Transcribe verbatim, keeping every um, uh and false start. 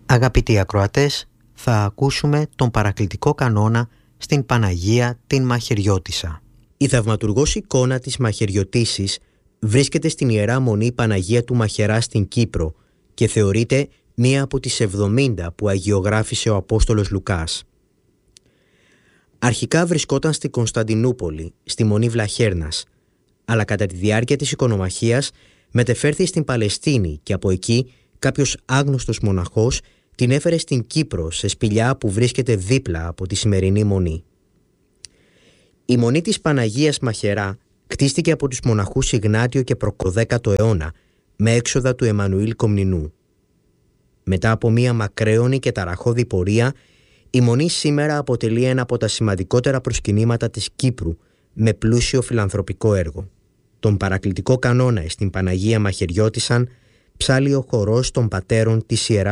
Αγαπητοί ακροατές, θα ακούσουμε τον παρακλητικό κανόνα στην Παναγία την Μαχαιριώτισσα. Η θαυματουργός εικόνα της Μαχαιριωτίσσης βρίσκεται στην Ιερά Μονή Παναγία του Μαχαιρά στην Κύπρο και θεωρείται μία από τις εβδομήντα που αγιογράφησε ο Απόστολος Λουκάς. Αρχικά βρισκόταν στην Κωνσταντινούπολη, στη Μονή Βλαχέρνας, αλλά κατά τη διάρκεια της οικονομαχίας μετεφέρθη στην Παλαιστίνη και από εκεί κάποιος άγνωστος μοναχός την έφερε στην Κύπρο, σε σπηλιά που βρίσκεται δίπλα από τη σημερινή Μονή. Η Μονή της Παναγίας Μαχαιρά κτίστηκε από τους μοναχούς Ιγνάτιο και Προκοδέκατο αιώνα με έξοδα του Εμμανουήλ Κομνηνού. Μετά από μία μακραίωνη και ταραχώδη πορεία, η Μονή σήμερα αποτελεί ένα από τα σημαντικότερα προσκυνήματα της Κύπρου με πλούσιο φιλανθρωπικό έργο. Τον παρακλητικό κανόνα στην Παναγία Μαχαιριώτισσαν ψάλλει ο χορός των πατέρων της Ιεράς